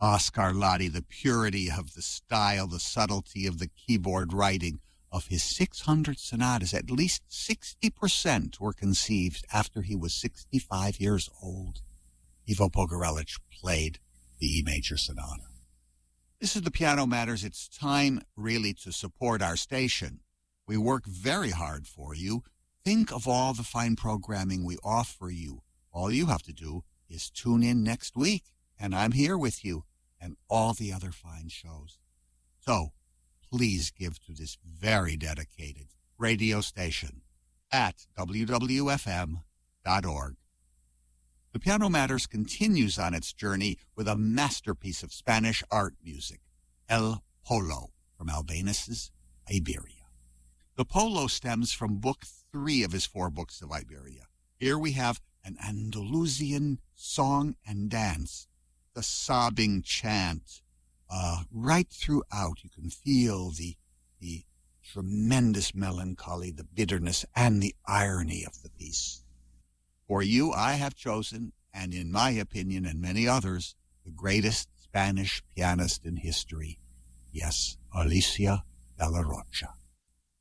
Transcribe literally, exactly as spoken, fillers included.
Ah, Scarlatti, the purity of the style, the subtlety of the keyboard writing of his six hundred sonatas. At least sixty percent were conceived after he was sixty-five years old. Ivo Pogorelic played the E major sonata. This is the Piano Matters. It's time really to support our station. We work very hard for you. Think of all the fine programming we offer you. All you have to do is tune in next week, and I'm here with you, and all the other fine shows. So, please give to this very dedicated radio station at w w f m dot org. The Piano Matters continues on its journey with a masterpiece of Spanish art music, El Polo, from Albéniz's Iberia. The Polo stems from book three of his four books of Iberia. Here we have an Andalusian song and dance, the sobbing chant. Uh, right throughout, you can feel the, the tremendous melancholy, the bitterness, and the irony of the piece. For you, I have chosen, and in my opinion and many others, the greatest Spanish pianist in history. Yes, Alicia de la Rocha.